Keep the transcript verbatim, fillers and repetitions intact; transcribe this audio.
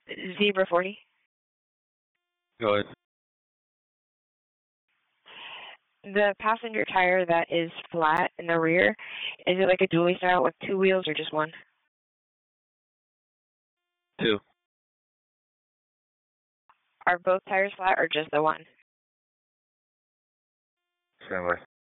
Zebra forty. Go ahead. The passenger tire that is flat in the rear, is it like a dually style with two wheels or just one? Two. Are both tires flat or just the one? Stand by.